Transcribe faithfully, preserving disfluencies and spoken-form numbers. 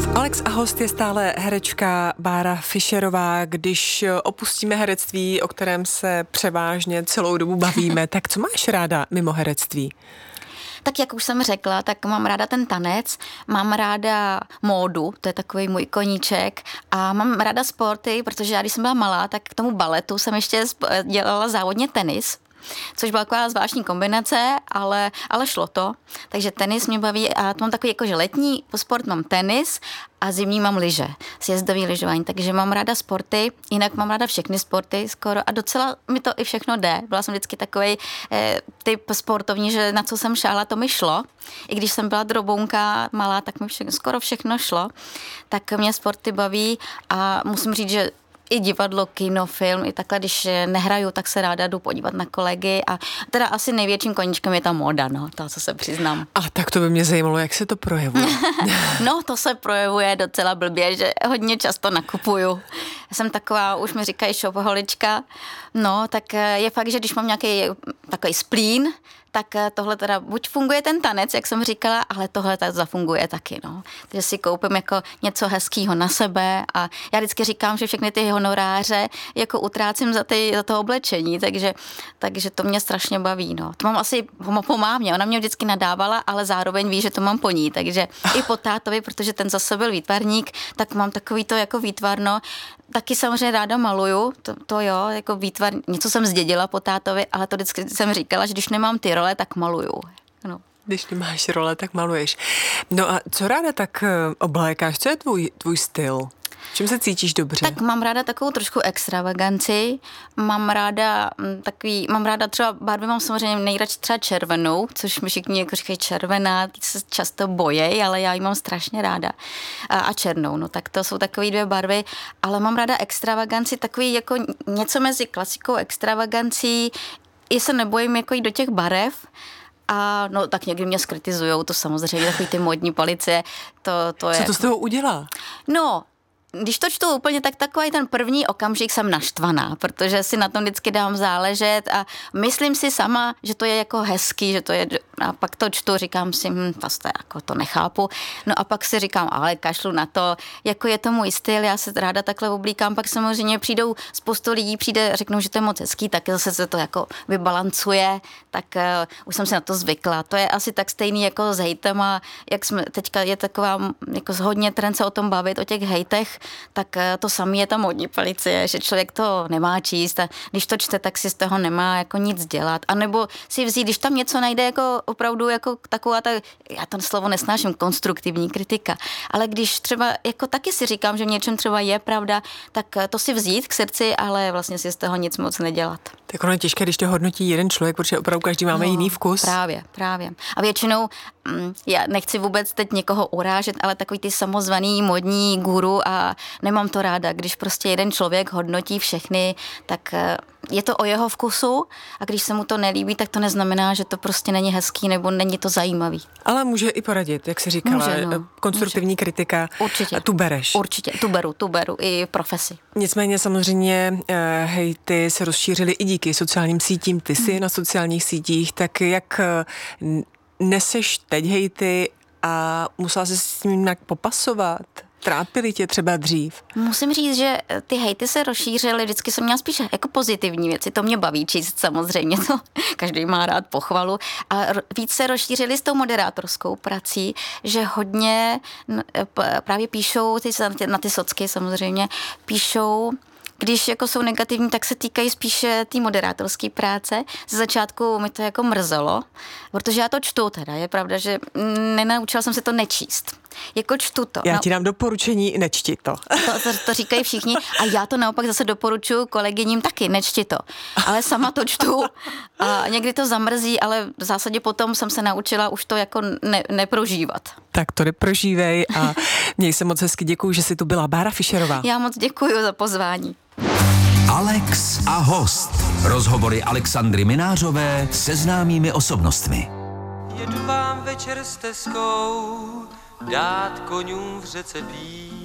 Alex a host je stále herečka Bára Fischerová. Když opustíme herectví, o kterém se převážně celou dobu bavíme, tak co máš ráda mimo herectví? Tak jak už jsem řekla, tak mám ráda ten tanec, mám ráda módu, to je takový můj koníček, a mám ráda sporty, protože já když jsem byla malá, tak k tomu baletu jsem ještě dělala závodně tenis, což byla taková zvláštní kombinace, ale, ale šlo to. Takže tenis mě baví a to mám takový jakože letní sport mám tenis a zimní mám lyže, sjezdový lyžování, takže mám ráda sporty, jinak mám ráda všechny sporty skoro a docela mi to i všechno jde. Byla jsem vždycky takovej eh, typ sportovní, že na co jsem šála, to mi šlo. I když jsem byla drobounka malá, tak mi všechno, skoro všechno šlo. Tak mě sporty baví a musím říct, že i divadlo, kino, film, i takhle, když nehraju, tak se ráda jdu podívat na kolegy a teda asi největším koníčkem je ta móda, no, to, co se přiznám. A tak to by mě zajímalo, jak se to projevuje. No, to se projevuje docela blbě, že hodně často nakupuju. Já jsem taková, už mi říkají šopoholička, no, tak je fakt, že když mám nějaký takový splín, tak tohle teda buď funguje ten tanec, jak jsem říkala, ale tohle tak zafunguje taky, no. Takže si koupím jako něco hezkýho na sebe a já vždycky říkám, že všechny ty honoráře jako utrácím za, ty, za to oblečení, takže, takže to mě strašně baví, no. To mám asi po mámě, ona mě vždycky nadávala, ale zároveň ví, že to mám po ní, takže i po tátovi, protože ten zase byl výtvarník, tak mám takový to jako výtvarno. Taky samozřejmě ráda maluju, to, to jo, jako výtvar, něco jsem zdědila po tátovi, ale to vždycky jsem říkala, že když nemám ty role, tak maluju. No. Když nemáš role, tak maluješ. No a co ráda tak oblékáš? Co je tvůj, tvůj styl? V čem se cítíš dobře? Tak mám ráda takovou trošku extravaganci, mám ráda takový, mám ráda třeba barvy, mám samozřejmě nejradši třeba červenou, což mi všichni jako říkají červená, ty se často bojejí, ale já ji mám strašně ráda. A, a černou, no tak to jsou takové dvě barvy, ale mám ráda extravaganci, takový jako něco mezi klasikou extravagancí, i se nebojím jako jít do těch barev. A no tak někdy mě skritizujou, to samozřejmě, takový ty modní policie, to, to je... Co to z toho udělá? No, když to čtu úplně, tak takový ten první okamžik jsem naštvaná, protože si na tom vždycky dám záležet a myslím si sama, že to je jako hezký, že to je, a pak to čtu, říkám si, hm, vlastně jako to nechápu, no a pak si říkám, ale kašlu na to, jako je to můj styl, já se ráda takhle oblíkám, pak samozřejmě přijdou spoustu lidí, přijde, řeknou, že to je moc hezký, tak zase se to jako vybalancuje, tak uh, už jsem si na to zvykla. To je asi tak stejný jako s hejtema, jak jsme, teďka je taková jako hodně trend se o tom bavit, o těch hejtech, tak to samé je ta modní policie, že člověk to nemá číst a když to čte, tak si z toho nemá jako nic dělat. A nebo si vzít, když tam něco najde jako opravdu jako taková ta, já to slovo nesnáším, konstruktivní kritika, ale když třeba jako taky si říkám, že v něčem třeba je pravda, tak to si vzít k srdci, ale vlastně si z toho nic moc nedělat. Tak ono je těžké, když to hodnotí jeden člověk, protože opravdu každý máme no, jiný vkus. Právě, právě. A většinou, já nechci vůbec teď někoho urážet, ale takový ty samozvaný modní guru a nemám to ráda, když prostě jeden člověk hodnotí všechny, tak je to o jeho vkusu a když se mu to nelíbí, tak to neznamená, že to prostě není hezký nebo není to zajímavý. Ale může i poradit, jak jsi říkala, může, no, konstruktivní může. Kritika. Určitě. A tu bereš. Určitě, tu beru, tu beru i v profesi. Nicméně samozřejmě hejty se rozšířily i díky sociálním sítím, ty jsi hmm. na sociálních sítích, tak jak neseš teď hejty a musela se s tím nějak popasovat? Trápily tě třeba dřív? Musím říct, že ty hejty se rozšířily, vždycky jsem měla spíš jako pozitivní věci, to mě baví číst samozřejmě, to každý má rád pochvalu. A víc se rozšířily s tou moderátorskou prací, že hodně právě píšou, ty, na ty socky samozřejmě, píšou, když jako jsou negativní, tak se týkají spíše té tý moderátorské práce. Ze začátku mi to jako mrzelo, protože já to čtu teda, je pravda, že nenaučila jsem se to nečíst. Jako čtu to. Já no, ti dám doporučení, nečti to. To, to. To říkají všichni a já to naopak zase doporučuji kolegyním taky, nečti to. Ale sama to čtu a někdy to zamrzí, ale v zásadě potom jsem se naučila už to jako ne, neprožívat. Tak to neprožívej a měj se moc hezky, děkuju, že jsi tu byla. Bára Fischerová. Já moc děkuju za pozvání. Alex a host. Rozhovory Alexandry Minářové se známými osobnostmi. Jedu vám večer stezkou dát koňům v řece pít.